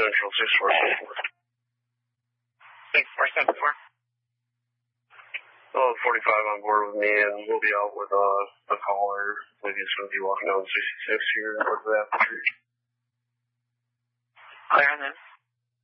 Central 6474. 6474. 45 on board with me, and we'll be out with a caller. I believe he's going to be walking down 66 here towards the after. Clear on this.